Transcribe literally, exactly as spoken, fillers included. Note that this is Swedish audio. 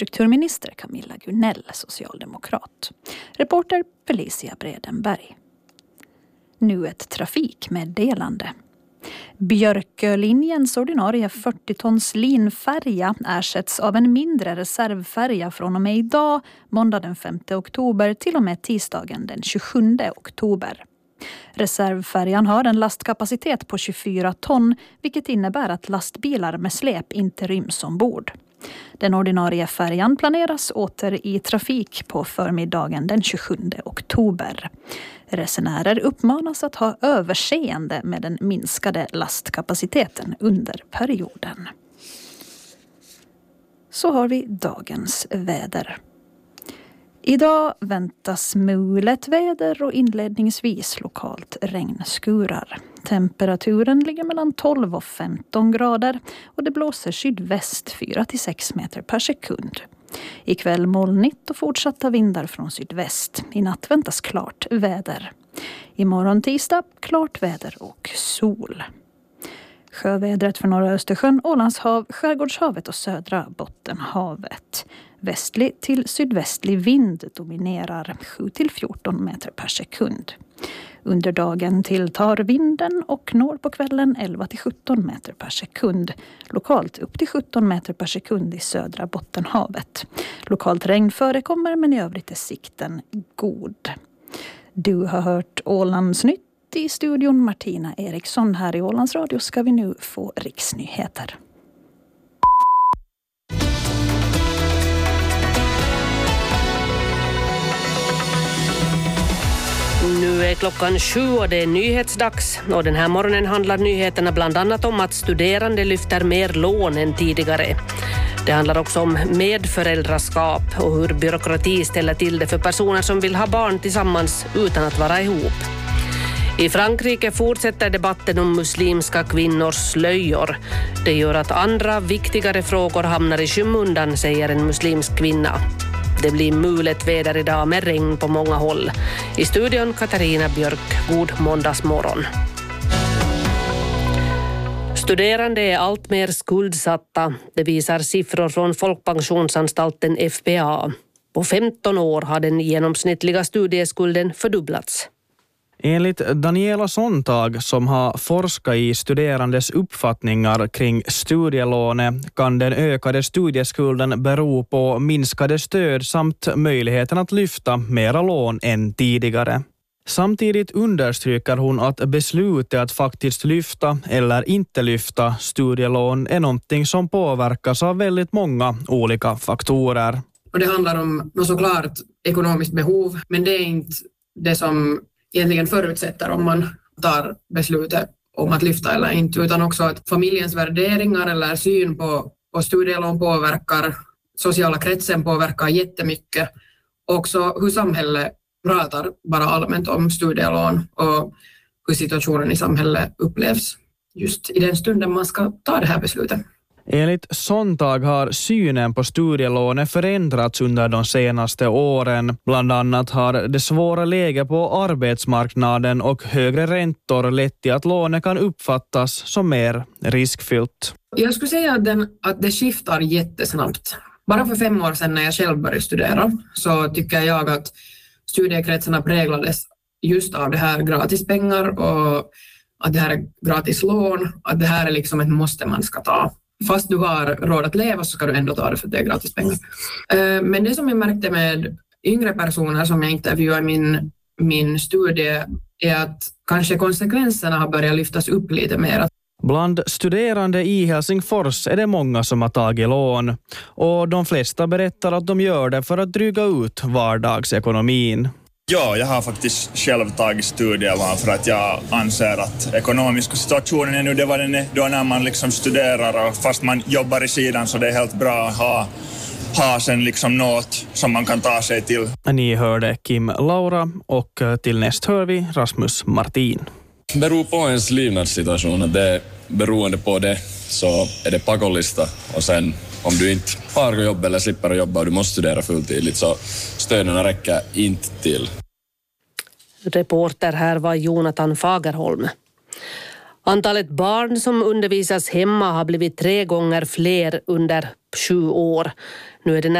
infrastrukturminister Camilla Gunell, socialdemokrat. Reporter Felicia Bredenberg. Nu ett trafikmeddelande. Björkölinjens ordinarie fyrtio tons linfärja ersätts av en mindre reservfärja från och med idag, måndag den femte oktober, till och med tisdagen den tjugosjunde oktober. Reservfärjan har en lastkapacitet på tjugofyra ton, vilket innebär att lastbilar med släp inte ryms ombord. Den ordinarie färjan planeras åter i trafik på förmiddagen den tjugosjunde oktober. Resenärer uppmanas att ha överseende med den minskade lastkapaciteten under perioden. Så har vi dagens väder. Idag väntas mulet väder och inledningsvis lokalt regnskurar. Temperaturen ligger mellan tolv och femton grader och det blåser sydväst fyra till sex meter per sekund. Ikväll molnigt och fortsatta vindar från sydväst. I natt väntas klart väder. Imorgon tisdag klart väder och sol. Sjövädret för norra Östersjön, Ålandshav, Skärgårdshavet och södra Bottenhavet. Västlig till sydvästlig vind dominerar sju till fjorton meter per sekund. Under dagen tilltar vinden och når på kvällen elva till sjutton meter per sekund. Lokalt upp till sjutton meter per sekund i södra Bottenhavet. Lokalt regn förekommer men i övrigt är sikten god. Du har hört Ålandsnytt. I studion Martina Eriksson. Här i Ålands Radio ska vi nu få riksnyheter. Nu är klockan sju och det är nyhetsdags. Och den här morgonen handlar nyheterna bland annat om att studerande lyfter mer lån än tidigare. Det handlar också om medföräldraskap och hur byråkrati ställer till det för personer som vill ha barn tillsammans utan att vara ihop. I Frankrike fortsätter debatten om muslimska kvinnors slöjor. Det gör att andra viktigare frågor hamnar i skymundan, säger en muslimsk kvinna. Det blir mulet väder idag med regn på många håll. I studion Katarina Björk, god måndagsmorgon. Studerande är allt mer skuldsatta. Det visar siffror från Folkpensionsanstalten F P A. På femton år har den genomsnittliga studieskulden fördubblats. Enligt Daniela Sontag, som har forskat i studerandes uppfattningar kring studielånet, kan den ökade studieskulden bero på minskade stöd samt möjligheten att lyfta mera lån än tidigare. Samtidigt understryker hon att beslutet att faktiskt lyfta eller inte lyfta studielån är någonting som påverkas av väldigt många olika faktorer. Och det handlar om såklart ekonomiskt behov, men det är inte det som egentligen förutsätter om man tar beslutet om att lyfta eller inte, utan också att familjens värderingar eller syn på, på studielån påverkar, sociala kretsen påverkar jättemycket. Också hur samhället pratar bara allmänt om studielån och hur situationen i samhället upplevs just i den stunden man ska ta det här beslutet. Enligt Sontag har synen på studielånet förändrats under de senaste åren. Bland annat har det svåra läget på arbetsmarknaden och högre räntor lett till att lånet kan uppfattas som mer riskfyllt. Jag skulle säga att, den, att det skiftar jättesnabbt. Bara för fem år sedan när jag själv började studera så tycker jag att studiekretsarna präglades just av det här gratispengar och att det här är gratis lån, att det här är liksom ett måste man ska ta. Fast du har råd att leva så ska du ändå ta det för det är gratis pengar. Men det som jag märkte med yngre personer som jag intervjuar i min, min studie är att kanske konsekvenserna har börjat lyftas upp lite mer. Bland studerande i Helsingfors är det många som har tagit lån. Och de flesta berättar att de gör det för att dryga ut vardagsekonomin. Ja, jag har faktiskt själv tagit studielån för att jag anser att ekonomiska situationen är nu det vad den är då när man liksom studerar och fast man jobbar i sidan så det är helt bra att ha, ha sen liksom något som man kan ta sig till. Ni hörde Kim Laura och till näst hör vi Rasmus Martin. Beror på ens levnadssituation, det är beroende på det så är det pakollista och sen om du inte har jobb eller slipper att jobba och du måste studera fulltidigt så stöden räcker inte till. Reporter här var Jonathan Fagerholm. Antalet barn som undervisas hemma har blivit tre gånger fler under sju år. Nu är det